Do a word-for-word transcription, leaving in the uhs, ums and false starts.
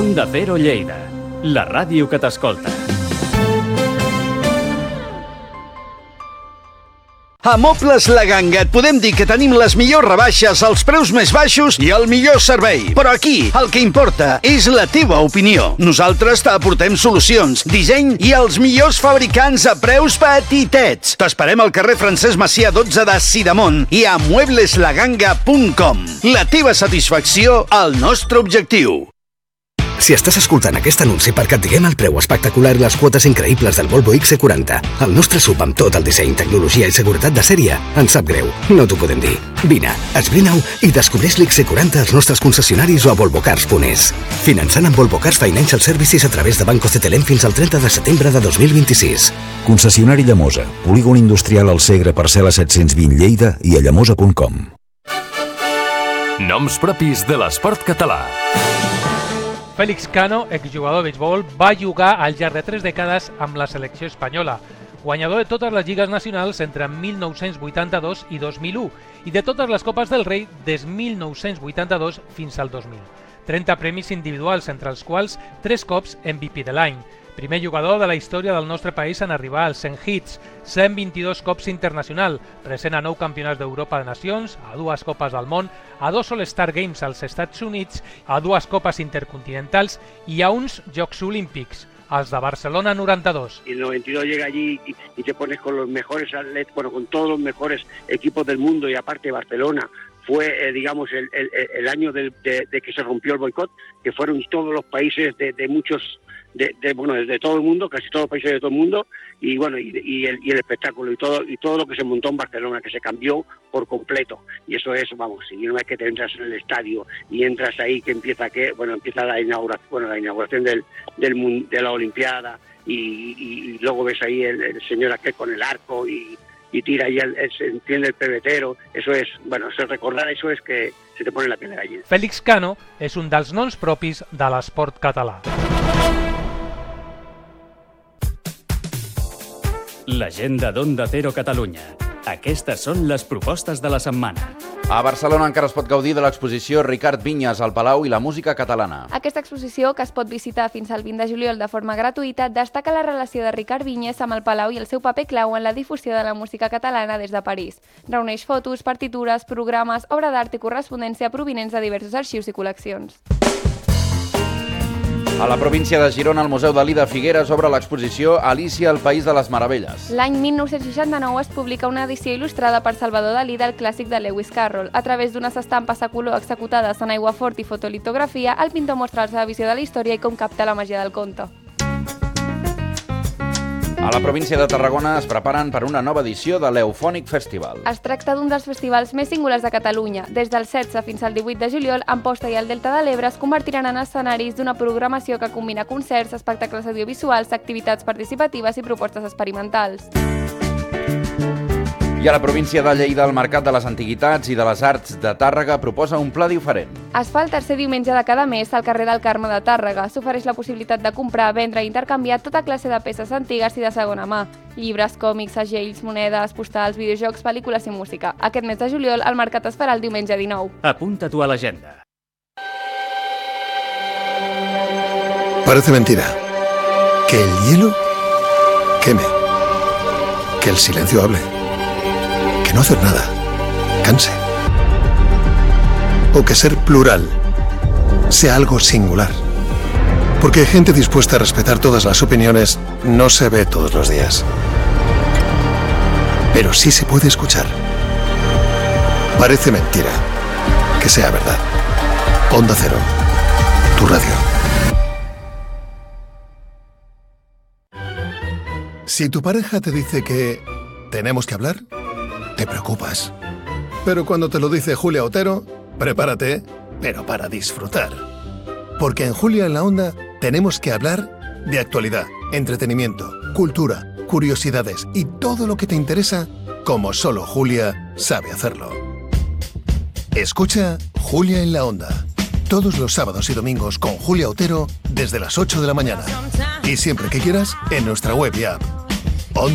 Onda Cero Lleida, la ràdio que t'escolta. A Mobles La Ganga et podem dir que tenim les millors rebaixes, els preus més baixos i el millor servei. Però aquí el que importa és la teva opinió. Nosaltres t'aportem solucions, disseny i els millors fabricants a preus petitets. T'esperem al carrer Francesc Macià dotze de Sidamon i a muebles la ganga punt com. La teva satisfacció, el nostre objectiu. Si estàs escoltant aquest anunci perquè et diguem el preu espectacular i les quotes increïbles del Volvo ics ce quaranta, el nostre sub amb tot el disseny, tecnologia i seguretat de sèrie, ens sap greu, no t'ho podem dir. Vine, esbrina-ho i descobreix l'ics ce quaranta als nostres concessionaris o a volvocars punt es. Finançant amb Volvo Cars Financial Services a través de Banco Cetelem fins al trenta de setembre de dos mil vint-i-sis. Concessionari Llamosa, polígon industrial al Segre, parcel·la set-cents vint Lleida i a llamosa punt com. Noms propis de l'esport català. Félix Cano, exjugador de béisbol, va jugar al llarg de tres dècades amb la selecció espanyola, guanyador de totes les lligues nacionals entre mil nou-cents vuitanta-dos i dos mil u i de totes les Copes del Rei des mil nou-cents vuitanta-dos fins al dos mil. trenta premis individuals, entre els quals tres cops M V P de l'any. Primer jugador de la història del nostre país en arribar als cent hits, cent vint-i-dos cops internacional, present a nou campionats d'Europa de Nacions, a dues Copes del Món, a dos All-Star Games als Estats Units, a dues Copes Intercontinentals i a uns Jocs Olímpics, als de Barcelona noranta-dos. Y en el noventa y dos llega allí y, y te pones con los mejores atletas, bueno, con todos los mejores equipos del mundo y aparte Barcelona. Fue, eh, digamos, el, el, el año de, de, de que se rompió el boicot, que fueron todos los países de, de muchos, de, de, bueno, de todo el mundo, casi todos los países de todo el mundo, y bueno, y, y, el, y el espectáculo y todo y todo lo que se montó en Barcelona, que se cambió por completo. Y eso es, vamos, y una vez que te entras en el estadio y entras ahí, que empieza que, bueno, empieza la inauguración, bueno, la inauguración del, del de la Olimpiada, y, y, y luego ves ahí el, el señor aquel con el arco y y tira ahí, el, el, se entiende el pebetero, eso es, bueno, se recordar eso es que se te pone la piel de gallina. Félix Cano és un dels noms propis de l'esport català. L'agenda d'Onda Cero Catalunya. Aquestes són les propostes de la setmana. A Barcelona encara es pot gaudir de l'exposició Ricard Vinyes al Palau i la música catalana. Aquesta exposició, que es pot visitar fins al vint de juliol de forma gratuïta, destaca la relació de Ricard Vinyes amb el Palau i el seu paper clau en la difusió de la música catalana des de París. Reuneix fotos, partitures, programes, obra d'art i correspondència provinents de diversos arxius i col·leccions. A la província de Girona, el Museu Dalí de Figueres obre l'exposició Alícia al País de les Meravelles. L'any mil nou-cents seixanta-nou es publica una edició il·lustrada per Salvador Dalí del clàssic de Lewis Carroll. A través d'unes estampes a color executades en aiguafort i fotolitografia, el pintor mostra la seva visió de la història i com capta la màgia del conte. A la província de Tarragona es preparen per una nova edició de l'Eufònic Festival. Es tracta d'un dels festivals més singulars de Catalunya. Des del setze fins al divuit de juliol, Amposta i el Delta de l'Ebre es convertiran en escenaris d'una programació que combina concerts, espectacles audiovisuals, activitats participatives i propostes experimentals. I a la província de Lleida, el Mercat de les Antiguitats i de les Arts de Tàrrega proposa un pla diferent. Es fa el tercer diumenge de cada mes al carrer del Carme de Tàrrega. S'ofereix la possibilitat de comprar, vendre i intercanviar tota classe de peces antigues i de segona mà. Llibres, còmics, segells, monedes, postals, videojocs, pel·lícules i música. Aquest mes de juliol el mercat es farà el diumenge dinou. Apunta-t'ho a l'agenda. Parece mentira. Que el hielo queme. Que el silencio hable. Que no hacer nada canse. O que ser plural sea algo singular. Porque hay gente dispuesta a respetar todas las opiniones no se ve todos los días. Pero sí se puede escuchar. Parece mentira que sea verdad. Onda Cero, tu radio. Si tu pareja te dice que tenemos que hablar, te preocupas. Pero cuando te lo dice Julia Otero, prepárate, pero para disfrutar. Porque en Julia en la Onda tenemos que hablar de actualidad, entretenimiento, cultura, curiosidades y todo lo que te interesa, como solo Julia sabe hacerlo. Escucha Julia en la Onda, todos los sábados y domingos con Julia Otero desde las ocho de la mañana. Y siempre que quieras, en nuestra web y app.